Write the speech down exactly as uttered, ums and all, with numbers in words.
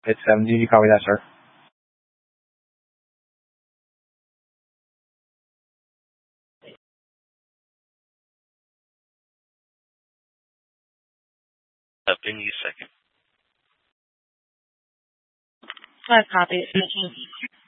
It's seven. Did you copy that, sir? Uh, give me a second. Five copy.